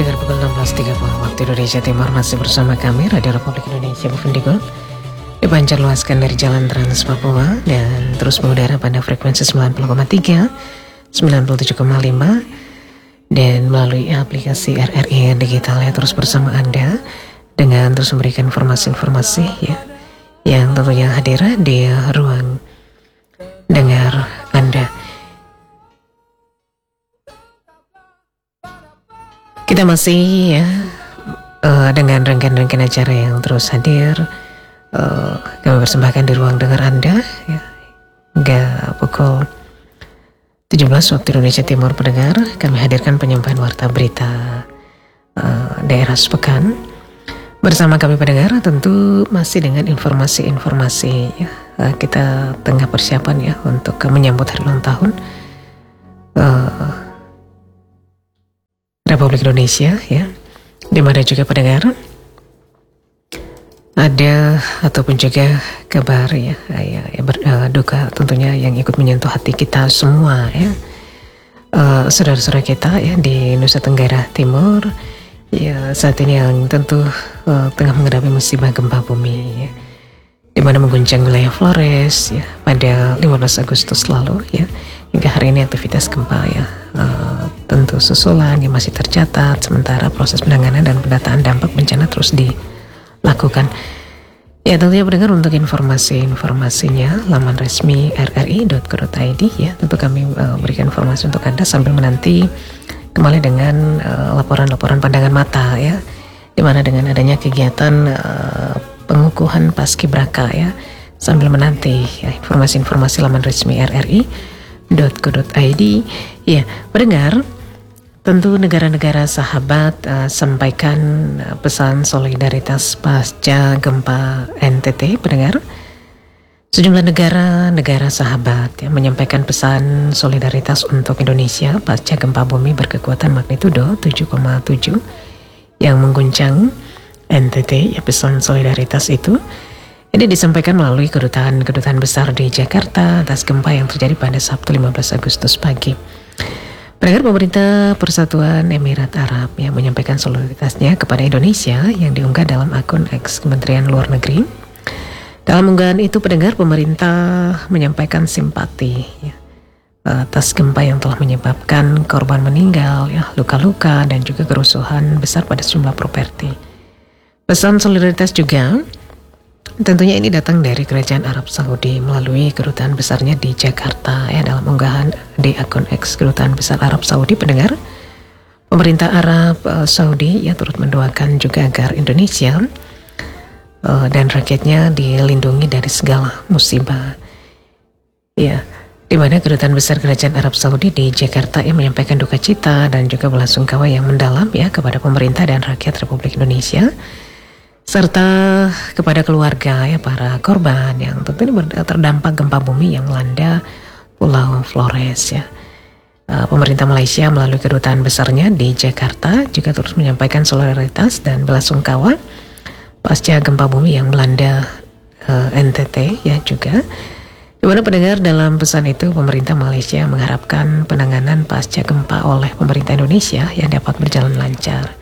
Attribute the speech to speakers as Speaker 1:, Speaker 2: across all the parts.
Speaker 1: Pendengar pukul 16.30 waktu Indonesia Timur masih bersama kami Radio Republik Indonesia Bufendigul dipancar luaskan dari Jalan Trans Papua dan terus mengudara pada frekuensi 90,3, 97,5 dan melalui aplikasi RRI Digital ya, terus bersama Anda dengan terus memberikan informasi-informasi ya yang tentunya hadir di ruang dengar Anda. Kita masih ya dengan rangkaian acara yang terus hadir kami persembahkan di ruang dengar Anda ya, hingga pukul 17 waktu Indonesia Timur. Pendengar, kami hadirkan penyampaian warta berita daerah sepekan bersama kami. Pendengar, tentu masih dengan informasi-informasi ya, kita tengah persiapan ya untuk menyambut hari ulang tahun Republik Indonesia ya, dimana juga pendengar ada ataupun juga kabar ya, duka tentunya yang ikut menyentuh hati kita semua ya, saudara-saudara kita ya di Nusa Tenggara Timur ya, saat ini yang tentu tengah menghadapi musibah gempa bumi ya, di mana mengguncang wilayah Flores ya pada 15 Agustus lalu ya. Hingga hari ini aktivitas gempa ya tentu susulan yang masih tercatat, sementara proses penanganan dan pendataan dampak bencana terus dilakukan. Ya, tentunya pendengar, untuk informasinya laman resmi rri.co.id ya, tentu kami berikan informasi untuk Anda sambil menanti kembali dengan laporan-laporan pandangan mata ya, dimana dengan adanya kegiatan pengukuhan paskibraka ya, sambil menanti ya, informasi-informasi laman resmi rri.co.id ya. Pendengar, tentu negara-negara sahabat sampaikan pesan solidaritas pasca gempa NTT. Pendengar, sejumlah negara sahabat ya, menyampaikan pesan solidaritas untuk Indonesia pasca gempa bumi berkekuatan magnitudo 7,7 yang mengguncang NTT ya. Pesan solidaritas itu ini disampaikan melalui kedutaan besar di Jakarta atas gempa yang terjadi pada Sabtu 15 Agustus pagi. Pendengar, pemerintah Persatuan Emirat Arab yang menyampaikan solidaritasnya kepada Indonesia yang diunggah dalam akun X Kementerian Luar Negeri. Dalam unggahan itu, pendengar, pemerintah menyampaikan simpati ya, atas gempa yang telah menyebabkan korban meninggal ya, luka-luka dan juga kerusuhan besar pada sejumlah properti. Pesan solidaritas juga tentunya ini datang dari Kerajaan Arab Saudi melalui kedutaan besarnya di Jakarta ya. Dalam unggahan di akun X Kedutaan Besar Arab Saudi, pendengar, pemerintah Arab Saudi ya turut mendoakan juga agar Indonesia dan rakyatnya dilindungi dari segala musibah ya, di mana Kedutaan Besar Kerajaan Arab Saudi di Jakarta yang menyampaikan duka cita dan juga belasungkawa yang mendalam ya kepada pemerintah dan rakyat Republik Indonesia, serta kepada keluarga ya para korban yang tentu ini terdampak gempa bumi yang melanda Pulau Flores ya. Pemerintah Malaysia melalui kedutaan besarnya di Jakarta juga terus menyampaikan solidaritas dan belasungkawa pasca gempa bumi yang melanda NTT ya juga. Di mana, pendengar, dalam pesan itu pemerintah Malaysia mengharapkan penanganan pasca gempa oleh pemerintah Indonesia yang dapat berjalan lancar.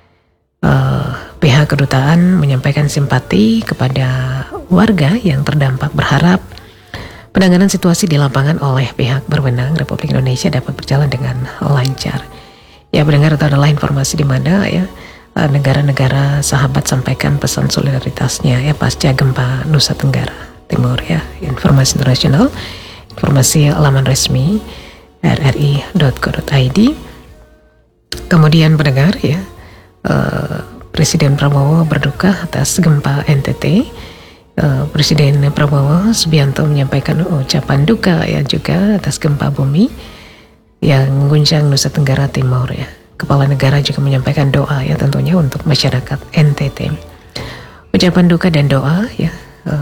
Speaker 1: Pihak kedutaan menyampaikan simpati kepada warga yang terdampak, berharap penanganan situasi di lapangan oleh pihak berwenang Republik Indonesia dapat berjalan dengan lancar. Ya, pendengar, itu adalah informasi di mana ya negara-negara sahabat sampaikan pesan solidaritasnya ya pasca gempa Nusa Tenggara Timur ya. Informasi internasional, informasi laman resmi rri.co.id. Kemudian, pendengar ya, Presiden Prabowo berduka atas gempa NTT. Presiden Prabowo Subianto menyampaikan ucapan duka ya juga atas gempa bumi yang mengguncang Nusa Tenggara Timur ya. Kepala negara juga menyampaikan doa ya tentunya untuk masyarakat NTT. Ucapan duka dan doa ya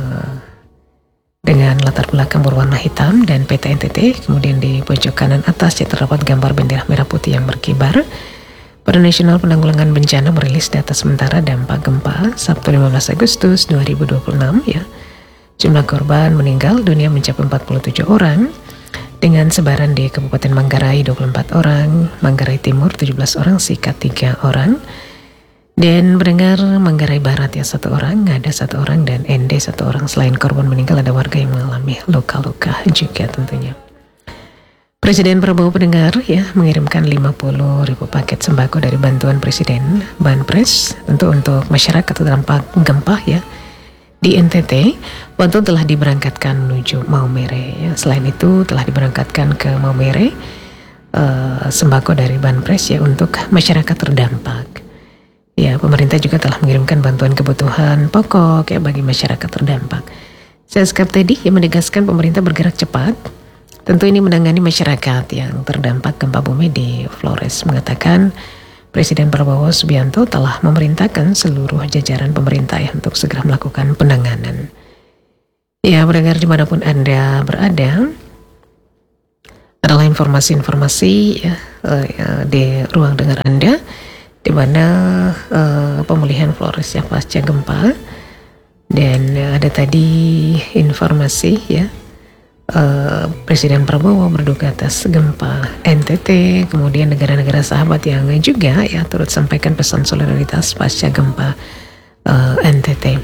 Speaker 1: dengan latar belakang berwarna hitam dan peta NTT. Kemudian di pojok kanan atas ya terdapat gambar bendera merah putih yang berkibar. Badan Nasional Penanggulangan Bencana merilis data sementara dampak gempa Sabtu 15 Agustus 2026 ya. Jumlah korban meninggal dunia mencapai 47 orang dengan sebaran di Kabupaten Manggarai 24 orang, Manggarai Timur 17 orang, Sikat 3 orang, dan pendengar Manggarai Barat ya 1 orang, Ngada 1 orang, dan ND 1 orang. Selain korban meninggal ada warga yang mengalami luka-luka juga tentunya. Presiden Prabowo pendengar ya mengirimkan 50.000 paket sembako dari bantuan Presiden Banpres tentu untuk masyarakat terdampak gempa ya di NTT. Bantuan telah diberangkatkan menuju Maumere ya. Selain itu telah diberangkatkan ke Maumere sembako dari Banpres ya untuk masyarakat terdampak. Ya, pemerintah juga telah mengirimkan bantuan kebutuhan pokok ya bagi masyarakat terdampak. Seskap tadi yang menegaskan pemerintah bergerak cepat. Tentu ini menangani masyarakat yang terdampak gempa bumi di Flores, mengatakan Presiden Prabowo Subianto telah memerintahkan seluruh jajaran pemerintah ya untuk segera melakukan penanganan. Ya, pendengar dimanapun Anda berada, adalah informasi-informasi ya, di ruang dengar Anda, di mana pemulihan Flores yang pasca gempa, dan ada tadi informasi ya Presiden Prabowo berduka atas gempa NTT, kemudian negara-negara sahabat yang juga ya turut sampaikan pesan solidaritas pasca gempa NTT.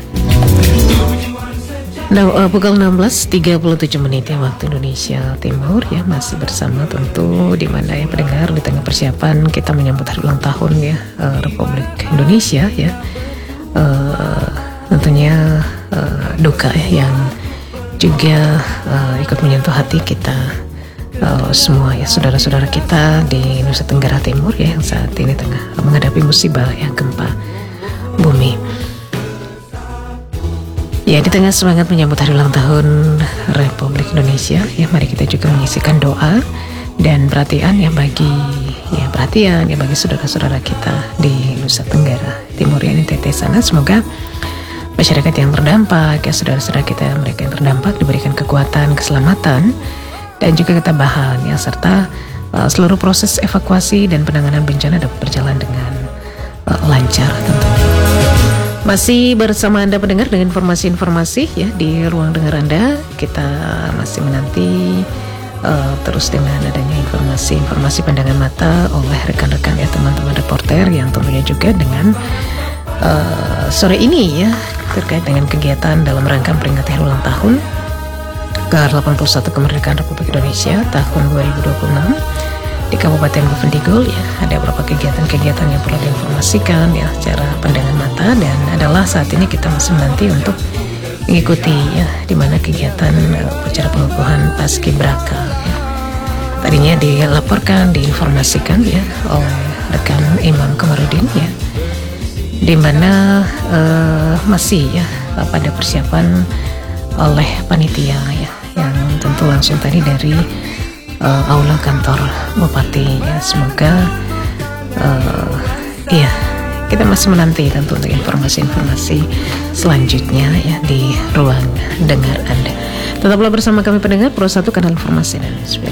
Speaker 1: Nah, pukul 16.37 menit ya waktu Indonesia Timur ya, masih bersama tentu di mana ya pendengar di tengah persiapan kita menyambut hari ulang tahun ya Republik Indonesia ya, tentunya duka ya yang juga ikut menyentuh hati kita semua ya, saudara-saudara kita di Nusa Tenggara Timur ya yang saat ini tengah menghadapi musibah ya gempa bumi. Ya, di tengah semangat menyambut hari ulang tahun Republik Indonesia ya, mari kita juga mengisikan doa dan perhatian ya bagi saudara-saudara kita di Nusa Tenggara Timur ya, NTT sana. Semoga masyarakat yang terdampak ya, saudara-saudara kita mereka yang terdampak diberikan kekuatan, keselamatan, dan juga ketabahan ya, serta seluruh proses evakuasi dan penanganan bencana dapat berjalan dengan lancar tentunya. Masih bersama Anda pendengar dengan informasi-informasi ya di ruang dengar Anda. Kita masih menanti terus dengan adanya informasi-informasi pandangan mata oleh rekan-rekan ya, teman-teman reporter yang tentunya juga dengan sore ini ya terkait dengan kegiatan dalam rangka peringatan hari ulang tahun ke-81 kemerdekaan Republik Indonesia tahun 2026 di Kabupaten Bovendigul ya. Ada beberapa kegiatan-kegiatan yang perlu diinformasikan ya secara pandangan mata, dan adalah saat ini kita masih menanti untuk mengikuti ya di mana kegiatan upacara pengukuhan Paskibraka ya. Tadinya dilaporkan, diinformasikan ya oleh rekan Imam Kamarudin ya, di mana masih ya pada persiapan oleh panitia ya, yang tentu langsung tadi dari aula kantor Bupati ya. Semoga ya kita masih menanti tentu untuk informasi-informasi selanjutnya ya di ruang dengar Anda. Tetaplah bersama kami pendengar Pro 1 Kanal Informasi dan Inspirasi.